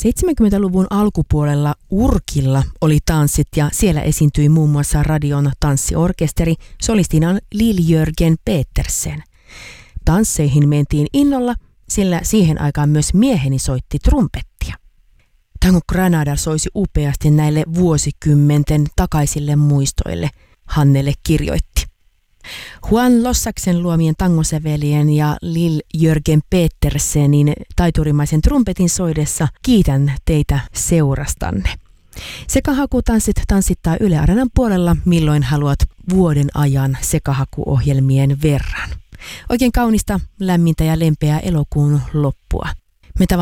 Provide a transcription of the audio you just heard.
70-luvun alkupuolella Urkilla oli tanssit ja siellä esiintyi muun muassa radion tanssiorkesteri solistina Lill-Jörgen Petersen. Tansseihin mentiin innolla, sillä siihen aikaan myös mieheni soitti trumpettia. Tango Granada soisi upeasti näille vuosikymmenten takaisille muistoille, Hannele kirjoitti. Juan Lossaksen luomien tangosävelien ja Lill-Jörgen Petersenin taiturimaisen trumpetin soidessa kiitän teitä seurastanne. Sekahakutanssit tanssittaa Yle Areenan puolella milloin haluat vuoden ajan sekahakuohjelmien verran. Oikein kaunista, lämmintä ja lempeää elokuun loppua. Me